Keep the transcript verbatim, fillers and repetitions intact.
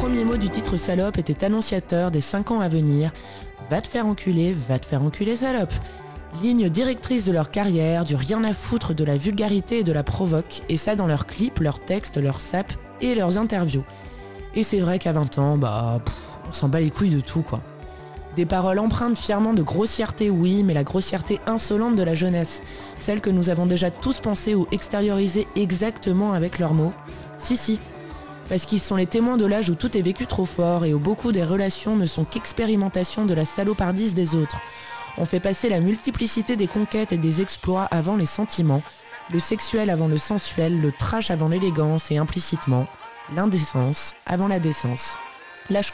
premiers mots du titre salope étaient annonciateurs des cinq ans à venir. Va te faire enculer, va te faire enculer salope. Ligne directrice de leur carrière, du rien à foutre de la vulgarité et de la provoque, et ça dans leurs clips, leurs textes, leurs saps et leurs interviews. Et c'est vrai qu'à vingt ans, bah, pff, on s'en bat les couilles de tout, quoi. Des paroles empreintes fièrement de grossièreté, oui, mais la grossièreté insolente de la jeunesse, celle que nous avons déjà tous pensé ou extériorisé exactement avec leurs mots. Si, si. Parce qu'ils sont les témoins de l'âge où tout est vécu trop fort et où beaucoup des relations ne sont qu'expérimentation de la salopardise des autres. On fait passer la multiplicité des conquêtes et des exploits avant les sentiments, le sexuel avant le sensuel, le trash avant l'élégance et implicitement, l'indécence avant la décence. Lâche